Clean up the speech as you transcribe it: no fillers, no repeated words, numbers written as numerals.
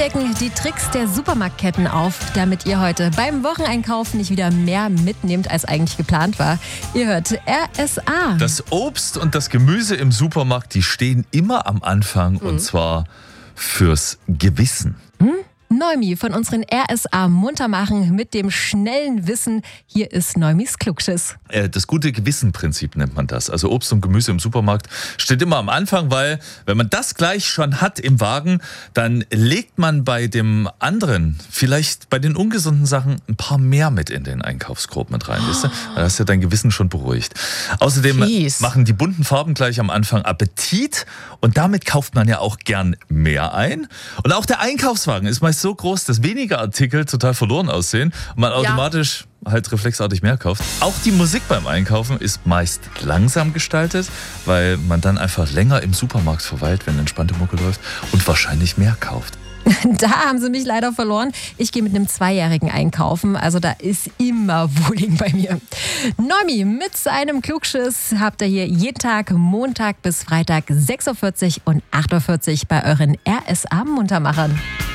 decken die Tricks der Supermarktketten auf, damit ihr heute beim Wocheneinkaufen nicht wieder mehr mitnehmt, als eigentlich geplant war. Ihr hört RSA. Das Obst und das Gemüse im Supermarkt, die stehen immer am Anfang und zwar fürs Gewissen. Noemi von unseren RSA munter machen mit dem schnellen Wissen. Hier ist Neumis Klugschiss. Das gute Gewissen-Prinzip nennt man das. Also Obst und Gemüse im Supermarkt steht immer am Anfang, weil wenn man das gleich schon hat im Wagen, dann legt man bei dem anderen, vielleicht bei den ungesunden Sachen, ein paar mehr mit in den Einkaufskorb mit rein. Weißt du? Da hast du dein Gewissen schon beruhigt. Außerdem machen die bunten Farben gleich am Anfang Appetit und damit kauft man ja auch gern mehr ein. Und auch der Einkaufswagen ist meist so groß, dass weniger Artikel total verloren aussehen und man automatisch halt reflexartig mehr kauft. Auch die Musik beim Einkaufen ist meist langsam gestaltet, weil man dann einfach länger im Supermarkt verweilt, wenn entspannte Mucke läuft und wahrscheinlich mehr kauft. Da haben sie mich leider verloren. Ich gehe mit einem 2-Jährigen einkaufen, also da ist immer Wohling bei mir. Noemi mit seinem Klugschiss habt ihr hier jeden Tag, Montag bis Freitag 6.40 Uhr und 8.40 Uhr bei euren RSA Muntermachern.